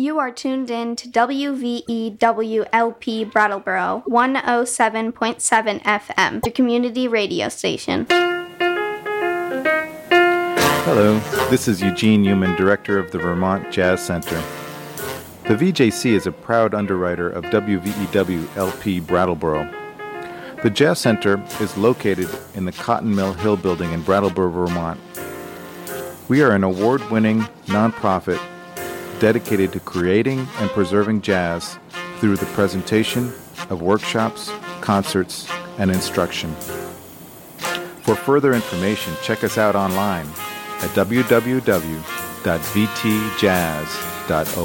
You are tuned in to WVEWLP Brattleboro 107.7 FM, your community radio station. Hello, this is Eugene Newman, Director of the Vermont Jazz Center. The VJC is a proud underwriter of WVEW-LP Brattleboro. The Jazz Center is located in the Cotton Mill Hill Building in Brattleboro, Vermont. We are an award-winning nonprofit dedicated to creating and preserving jazz through the presentation of workshops, concerts, and instruction. For further information, check us out online at www.vtjazz.org.